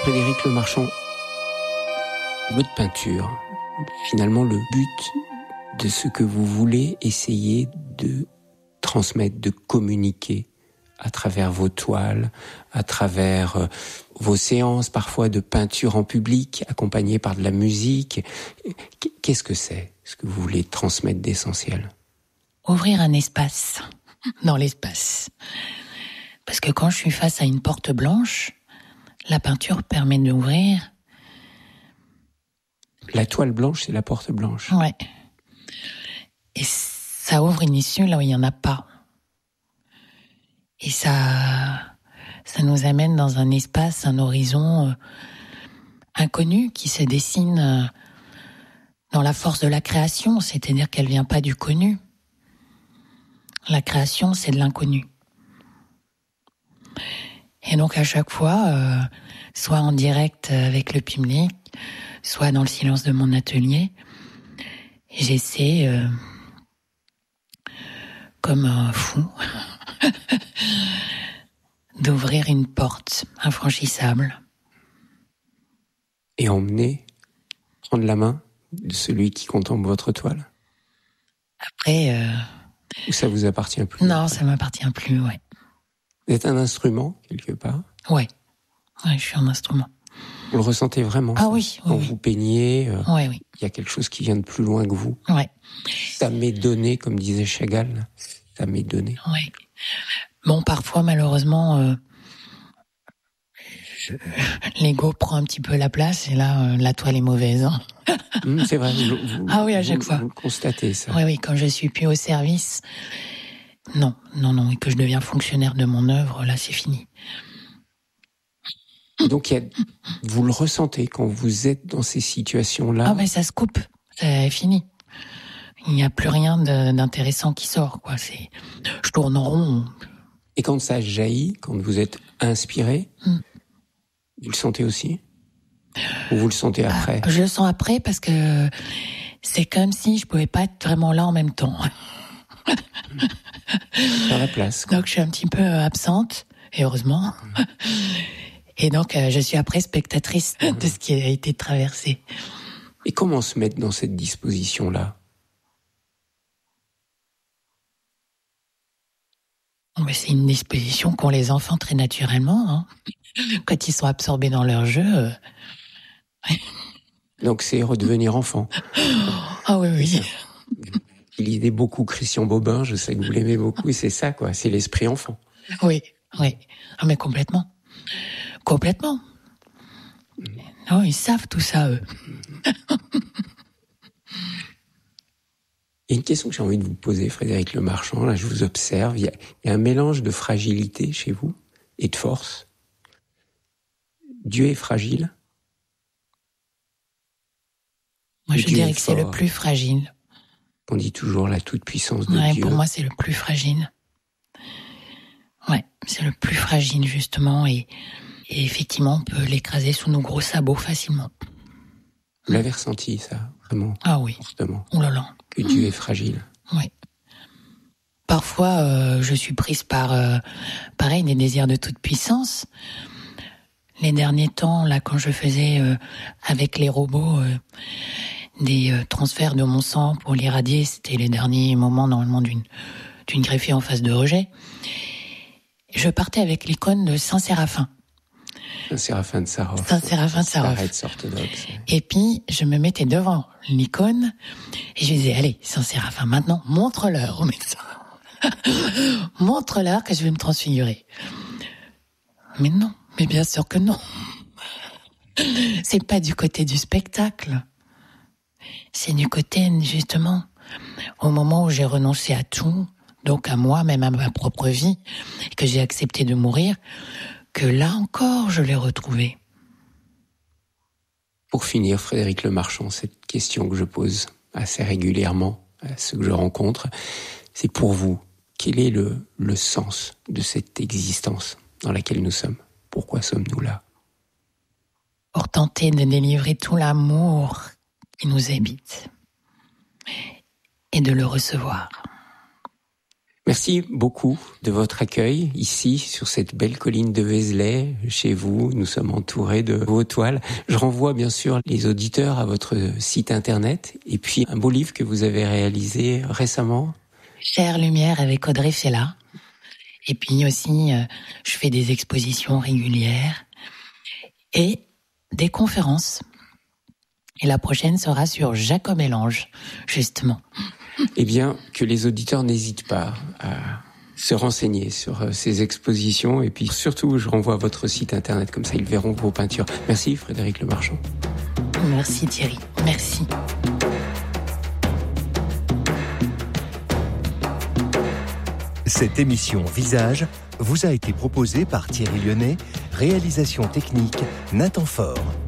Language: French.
Frédéric Lemarchand, votre peinture, finalement le but de ce que vous voulez essayer de transmettre, de communiquer à travers vos toiles, à travers vos séances parfois de peinture en public, accompagnées par de la musique. Qu'est-ce que c'est, ce que vous voulez transmettre d'essentiel ? Ouvrir un espace dans l'espace. Parce que quand je suis face à une porte blanche, la peinture permet d'ouvrir. La toile blanche, c'est la porte blanche. Ouais. Et ça ouvre une issue là où il n'y en a pas. Et ça nous amène dans un espace, un horizon inconnu qui se dessine dans la force de la création, c'est-à-dire qu'elle vient pas du connu. La création, c'est de l'inconnu. Et donc à chaque fois, soit en direct avec le public, soit dans le silence de mon atelier, j'essaie, comme un fou, d'ouvrir une porte infranchissable. Et prendre la main de celui qui contemple votre toile. Après... Ou ça vous appartient plus? Non, ça m'appartient plus, ouais. Vous êtes un instrument, quelque part? Ouais, je suis un instrument. Vous le ressentez vraiment? Ah oui, Quand vous peignez, oui. Il y a quelque chose qui vient de plus loin que vous. Ouais. Ça m'est donné, comme disait Chagall. Ça m'est donné. Ouais. Bon, parfois, malheureusement, l'ego prend un petit peu la place et là, la toile est mauvaise. Hein. C'est vrai. Ah oui, à chaque fois. Vous constatez ça. Oui, quand je suis plus au service, non, et que je deviens fonctionnaire de mon œuvre, là, c'est fini. Donc, vous le ressentez quand vous êtes dans ces situations-là? Ah, mais ça se coupe, c'est fini. Il n'y a plus rien d'intéressant qui sort, quoi. Je tourne en rond. Et quand ça jaillit, quand vous êtes inspiré, vous le sentez aussi? Ou vous le sentez après? Je le sens après parce que c'est comme si je pouvais pas être vraiment là en même temps. Faire la place, quoi. Donc je suis un petit peu absente, et heureusement. Et donc je suis après spectatrice de ce qui a été traversé. Et comment se mettre dans cette disposition-là? Mais c'est une disposition qu'ont les enfants très naturellement, hein. Quand ils sont absorbés dans leur jeu. Donc c'est redevenir enfant. Ah oui. Il lisait beaucoup Christian Bobin, je sais que vous l'aimez beaucoup, et c'est ça, quoi. C'est l'esprit enfant. Oui. Ah mais complètement. Complètement. Non, ils savent tout ça, eux. Il y a une question que j'ai envie de vous poser, Frédéric Lemarchand. Là, je vous observe. Il y a un mélange de fragilité chez vous et de force. Dieu est fragile. Moi, je dirais que c'est le plus fragile. On dit toujours la toute-puissance de Dieu. Pour moi, c'est le plus fragile. Ouais, c'est le plus fragile, justement. Et effectivement, on peut l'écraser sous nos gros sabots facilement. Vous l'avez ressenti, ça, vraiment? Ah oui. Fortement. Oh là là. Que Dieu est fragile. Oui. Parfois, je suis prise par, pareil, des désirs de toute puissance. Les derniers temps, là, quand je faisais avec les robots des transferts de mon sang pour l'irradier, c'était les derniers moments, normalement, d'une greffée en phase de rejet. Je partais avec l'icône de Saint-Séraphin. Saint-Séraphin de Sarov. Saint-Séraphin de Sarov. Orthodoxe. Et puis, je me mettais devant l'icône et je disais, allez, Saint-Séraphin, maintenant, montre-leur au médecin. Montre-leur que je vais me transfigurer. Mais non, mais bien sûr que non. C'est pas du côté du spectacle. C'est du côté, justement, au moment où j'ai renoncé à tout, donc à moi, même à ma propre vie, et que j'ai accepté de mourir, que là encore, je l'ai retrouvé. Pour finir, Frédéric Lemarchand, cette question que je pose assez régulièrement à ceux que je rencontre, c'est pour vous, quel est le sens de cette existence dans laquelle nous sommes? Pourquoi sommes-nous là? Pour tenter de délivrer tout l'amour qui nous habite et de le recevoir. Merci beaucoup de votre accueil ici, sur cette belle colline de Vézelay, chez vous. Nous sommes entourés de vos toiles. Je renvoie bien sûr les auditeurs à votre site internet et puis un beau livre que vous avez réalisé récemment. Chère Lumière avec Audrey Fella. Et puis aussi, je fais des expositions régulières et des conférences. Et la prochaine sera sur Jacob et l'Ange, justement. Eh bien, que les auditeurs n'hésitent pas à se renseigner sur ces expositions. Et puis surtout, je renvoie à votre site internet, comme ça ils verront vos peintures. Merci Frédéric Lemarchand. Merci Thierry, merci. Cette émission Visage vous a été proposée par Thierry Lyonnais, réalisation technique Nathan Faure.